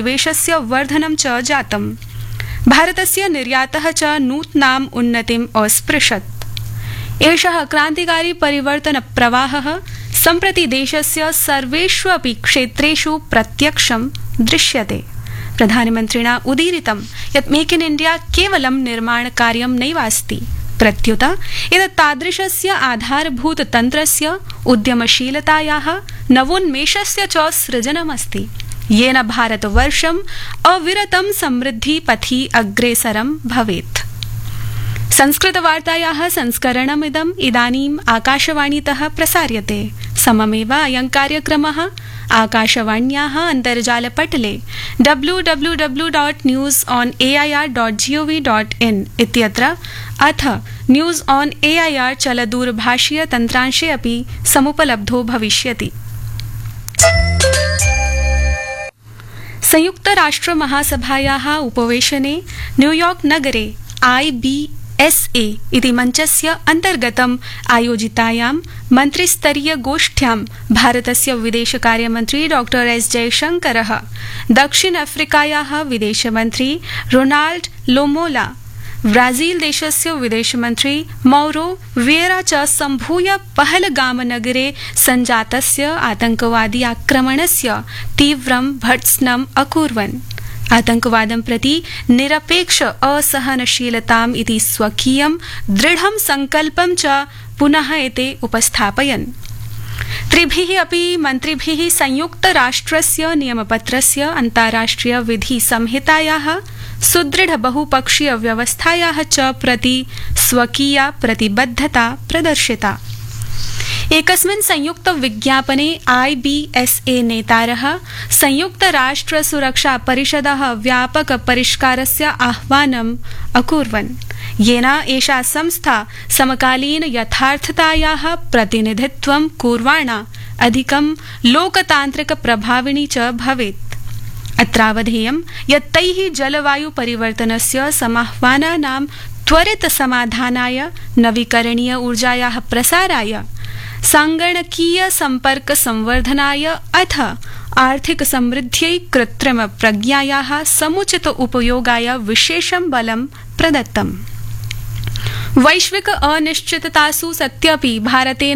निवेशस्य वर्धनं च जातम्। भारतस्य निर्यातः च नूतनाम् उन्नतिम् अस्पृशत्। एषः क्रान्तिकारी परिवर्तन प्रवाहः सम्प्रति देशस्य सर्वेष्वपि क्षेत्रेषु प्रत्यक्षं दृश्यते। प्रधानमन्त्रिणा उदीरितं यत् मेक इन इण्डिया केवलं निर्माणकार्यं नैवास्ति, प्रत्युत एतत् तादृशस्य आधारभूततन्त्रस्य उद्यमशीलतायाः नवोन्मेषस्य च सृजनमस्ति, येन भारतवर्षम् अविरतं समृद्धिपथि अग्रेसरं भवेत्। संस्कृतवार्तायाः संस्करणमिदम् इदानीम् आकाशवाणीतः प्रसार्यते। सममेव अयं कार्यक्रमः आकाशवाण्याः अन्तर्जालपटले www.newsonair.gov.in इत्यत्र अथ न्यूज़ ऑन एआईआर चलदूरभाषीय तन्त्रांशे अपि समुपलब्धो भविष्यति। संयुक्तराष्ट्रमहासभायाः उपवेशने न्यूयॉर्क नगरे IBSA इति मञ्चस्य अन्तर्गतम् आयोजितायां मन्त्रिस्तरीय गोष्ठ्यां भारतस्य विदेशकार्यमन्त्री डॉ एस जयशंकरः दक्षिण अफ्रीकायाः विदेशमन्त्री रोनाल्ड लोमोला, ब्राजील देशस्य विदेशमन्त्री मौरो विएरा च सम्भूय पहलगामनगरे सञ्जातस्य आतंकवादी आक्रमणस्य तीव्रं भर्त्सनम् अकुर्वन्। आतंकवादं प्रति निरपेक्ष असहनशीलताम् इति स्वकीयं दृढं संकल्पं च पुनः एते उपस्थापयन्। त्रिभिः अपि मन्त्रिभिः संयुक्तराष्ट्रस्य नियमपत्रस्य अन्ताराष्ट्रिय विधि संहितायाः सुदृढ बहुपक्षीय व्यवस्थायाः च प्रति स्वकीया प्रतिबद्धता प्रदर्शिता। एकस्मिन् संयुक्त विज्ञापने IBSA नेतारः संयुक्तराष्ट्र सुरक्षा परिषदः व्यापक परिष्कारस्य आह्वानम् अकुर्वन्, येन एषा संस्था समकालीन यथार्थतायाः प्रतिनिधित्वं कुर्वाणा अधिकं लोकतान्त्रिक प्रभाविनी च भवेत्। अत्रावधेयं यत् तैः जलवायु परिवर्तनस्य समाह्वानानां त्वरित समाधानाय, नवीकरणीय ऊर्जायाः प्रसाराय, सांगणकीय सम्पर्क संवर्धनाय अथ आर्थिक समृद्ध्यै कृत्रिम प्रज्ञायाः समुचित उपयोगाय विशेषं बलं प्रदत्तम्। वैश्विक अनिश्चिततासु सत्यपि भारतेन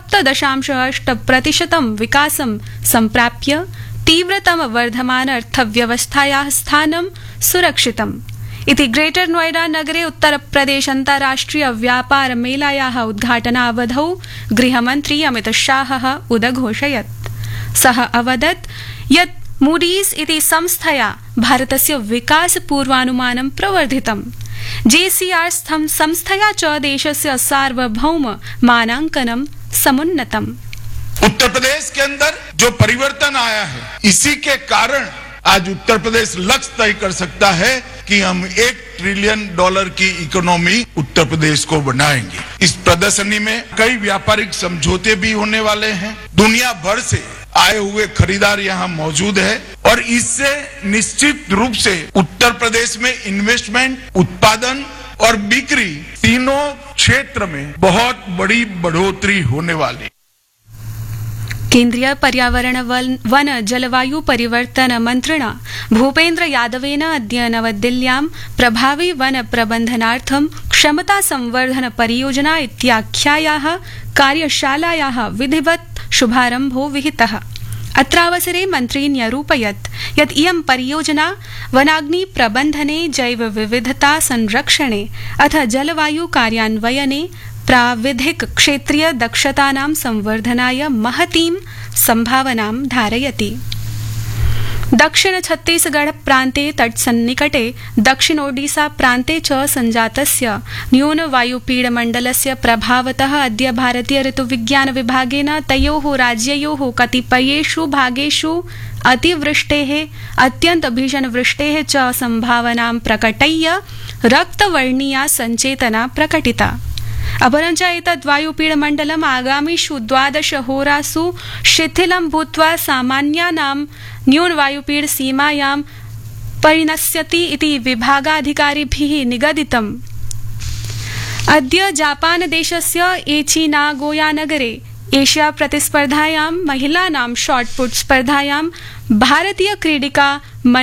7.8% विकासं सम्प्राप्य तीव्रतम वर्धमान अर्थव्यवस्थायाः स्थानं सुरक्षितम् इति ग्रेटर नोएडा नगरे उत्तरप्रदेश अन्ताराष्ट्रिय व्यापार मेलायाः उद्घाटनावधौ गृहमन्त्री अमित शाहः उदघोषयत्। सः अवदत् यत् मूडीज इति संस्थया भारतस्य विकास पूर्वानुमानं प्रवर्धितम्। JCR संस्थया च देशस्य सार्वभौम मानांकनं समुन्नतम्। उत्तर प्रदेश के अंदर जो परिवर्तन आया है, इसी के कारण आज उत्तर प्रदेश लक्ष्य तय कर सकता है कि हम $1 ट्रिलियन की इकोनॉमी उत्तर प्रदेश को बनाएंगे। इस प्रदर्शनी में कई व्यापारिक समझौते भी होने वाले हैं। दुनिया भर से आए हुए खरीदार यहाँ मौजूद है और इससे निश्चित रूप से उत्तर प्रदेश में इन्वेस्टमेंट, उत्पादन और बिक्री तीनों क्षेत्र में बहुत बड़ी बढ़ोतरी होने वाली। केन्द्रीय पर्यावरण वन जलवायु परिवर्तन मन्त्रिणा भूपेन्द्र यादवेन अद्य नवदिल्ल्यां प्रभावी वन प्रबन्धनार्थं क्षमता संवर्धन परियोजना इत्याख्यायाः कार्यशालायाः विधिवत् शुभारम्भो विहितः। अत्रावसरे मन्त्री न्यरूपयत् यत् इयं परियोजना वनाग्नि प्रबन्धने, जैव विविधता संरक्षणे अथ जलवायु कार्यान्वयने प्राविधिक क्षेत्रीय दक्षतानां संवर्धनाय महतीं संभावनां धारयति। दक्षिण छत्तीसगढ़ प्रान्ते तत्सन्निकटे दक्षिण ओडिसा प्रान्ते च सञ्जातस्य न्यून वायुपीडमण्डलस्य प्रभावतः अद्य भारतीय ऋतुविज्ञान विभागेन तयोः राज्ययोः कतिपयेषु भागेषु अतिवृष्टेः, अत्यन्त भीषणवृष्टेः च संभावनां प्रकटय्य रक्तवर्णीया सञ्चेतना प्रकटिता। अपरञ्च एतद् वायुपीडमण्डलम् आगामिषु 12 होरासु शिथिलं भूत्वा सामान्यानां न्यूनवायुपीड सीमायां परिणस्यति इति विभागाधिकारिभिः निगदितम्। अद्य जापानदेशस्य एचि नागोया नगरे एशिया प्रतिस्पर्धायां महिलानां शॉटपुट स्पर्धायां भारतीय क्रीडिका